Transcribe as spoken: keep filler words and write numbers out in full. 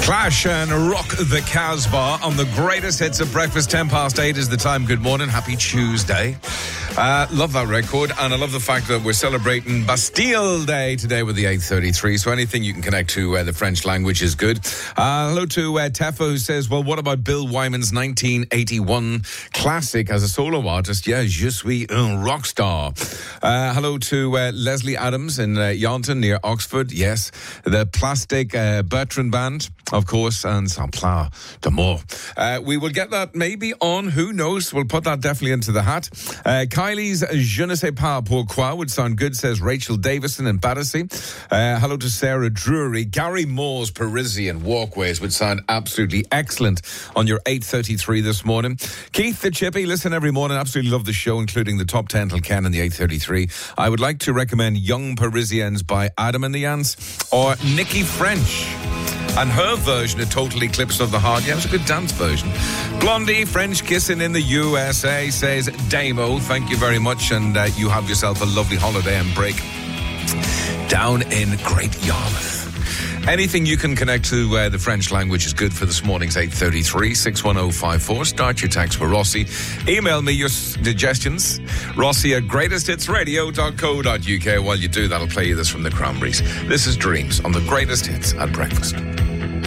Clash and Rock the Casbah on the greatest hits of breakfast. Ten past eight is the time. Good morning. Happy Tuesday. Uh, love that record, and I love the fact that we're celebrating Bastille Day today with the eight thirty-three, so anything you can connect to uh, the French language is good. Uh, hello to uh, Tefa, who says, well, what about Bill Wyman's nineteen eighty-one classic as a solo artist? Yeah, je suis un rock star. Uh, hello to uh, Leslie Adams in uh, Yaunton near Oxford. Yes, the Plastic uh, Bertrand Band, of course, and Sans Plat de Mort. Uh, we will get that maybe on, who knows? We'll put that definitely into the hat. Uh, Kylie's Je ne sais pas pourquoi would sound good, says Rachel Davison in Battersea. Uh, hello to Sarah Drury. Gary Moore's Parisian Walkways would sound absolutely excellent on your eight thirty-three this morning. Keith the Chippy, listen every morning. Absolutely love the show, including the top ten till Ken and the eight thirty-three. I would like to recommend Young Parisians by Adam and the Ants or Nikki French and her version of Total Eclipse of the Heart. Yeah, it was a good dance version. Blondie, French Kissing in the U S A, says Damo. Thank you very much, and uh, you have yourself a lovely holiday and break down in Great Yarmouth. Anything you can connect to uh, the French language is good for this morning's eight thirty-three, six one oh five four. Start your text for Rossi. Email me your suggestions, Rossi at greatest hits radio dot co dot uk. While you do that, I'll play you this from the Cranberries. This is Dreams on the Greatest Hits at Breakfast.